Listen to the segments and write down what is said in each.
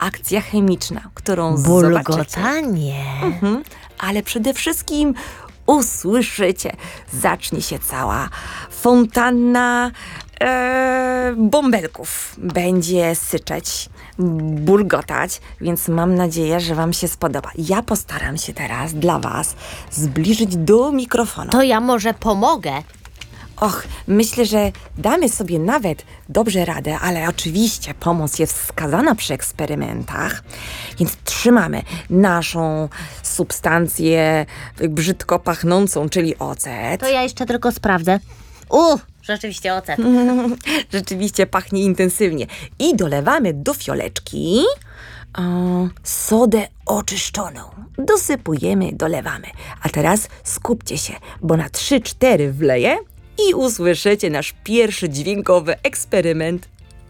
reakcja chemiczna, którą zobaczycie. Bulgotanie. Ale przede wszystkim usłyszycie. Zacznie się cała fontanna bąbelków. Będzie syczeć, bulgotać, więc mam nadzieję, że wam się spodoba. Ja postaram się teraz dla was zbliżyć do mikrofonu. To ja może pomogę. Och, myślę, że damy sobie nawet dobrze radę, ale oczywiście pomoc jest wskazana przy eksperymentach, więc trzymamy naszą substancję brzydko pachnącą, czyli ocet. To ja jeszcze tylko sprawdzę. Rzeczywiście ocet. Rzeczywiście pachnie intensywnie. I dolewamy do fioleczki sodę oczyszczoną. Dosypujemy, dolewamy. A teraz skupcie się, bo na 3-4 wleję i usłyszycie nasz pierwszy dźwiękowy eksperyment.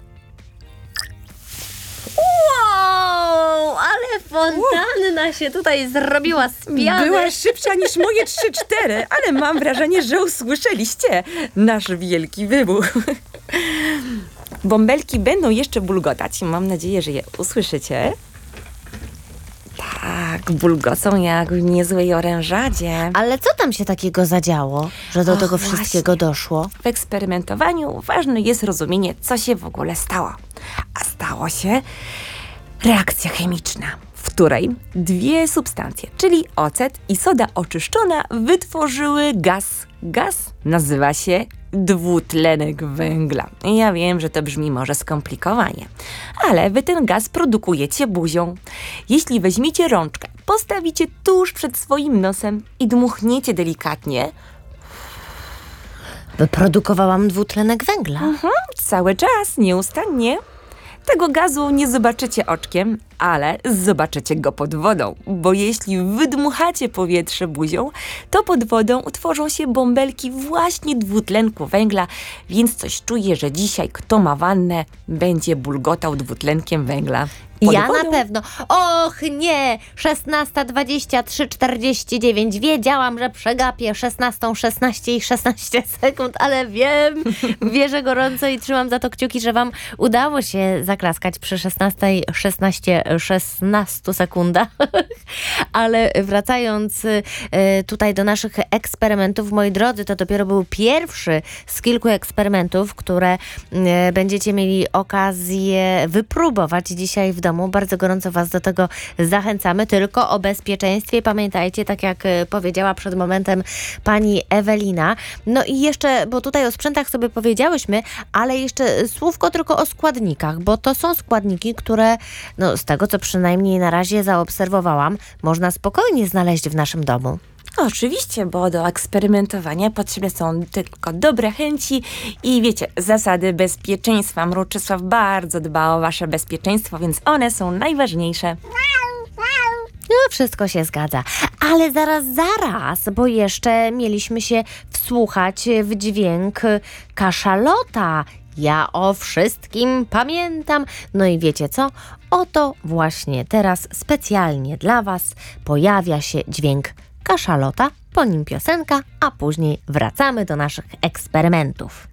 Wow, ale fontanna się tutaj zrobiła z piany. Była szybsza niż moje 3-4, ale mam wrażenie, że usłyszeliście nasz wielki wybuch. Bąbelki będą jeszcze bulgotać. Mam nadzieję, że je usłyszycie. Tak, bulgocą jak w niezłej orężadzie. Ale co tam się takiego zadziało, że do tego właśnie. wszystkiego doszło? W eksperymentowaniu ważne jest rozumienie, co się w ogóle stało. A stało się reakcja chemiczna, w której 2 substancje, czyli ocet i soda oczyszczona, wytworzyły gaz. Gaz nazywa się dwutlenek węgla. Ja wiem, że to brzmi może skomplikowanie, ale wy ten gaz produkujecie buzią. Jeśli weźmiecie rączkę, postawicie tuż przed swoim nosem i dmuchniecie delikatnie, Wyprodukowałam dwutlenek węgla. cały czas, nieustannie. Tego gazu nie zobaczycie oczkiem, ale zobaczycie go pod wodą, bo jeśli wydmuchacie powietrze buzią, to pod wodą utworzą się bąbelki właśnie dwutlenku węgla, więc coś czuję, że dzisiaj kto ma wannę, będzie bulgotał dwutlenkiem węgla. Pod Ja wodą. na pewno. Och nie! 16:23:49. Wiedziałam, że przegapię 16:16 i 16 sekund, ale wierzę gorąco i trzymam za to kciuki, że wam udało się zaklaskać przy 16 sekundach. Ale wracając tutaj do naszych eksperymentów, moi drodzy, to dopiero był pierwszy z kilku eksperymentów, które będziecie mieli okazję wypróbować dzisiaj w domu. Bardzo gorąco was do tego zachęcamy, tylko o bezpieczeństwie pamiętajcie, tak jak powiedziała przed momentem pani Ewelina. No i jeszcze, bo tutaj o sprzętach sobie powiedziałyśmy, ale jeszcze słówko tylko o składnikach, bo to są składniki, które, no z tego co przynajmniej na razie zaobserwowałam, można spokojnie znaleźć w naszym domu. Oczywiście, bo do eksperymentowania potrzebne są tylko dobre chęci i wiecie, zasady bezpieczeństwa. Mruczysław bardzo dba o wasze bezpieczeństwo, więc one są najważniejsze. No, wszystko się zgadza. Ale zaraz, bo jeszcze mieliśmy się wsłuchać w dźwięk kaszalota. Ja o wszystkim pamiętam. No i wiecie co? Oto właśnie teraz specjalnie dla was pojawia się dźwięk kaszalota, po nim piosenka, a później wracamy do naszych eksperymentów.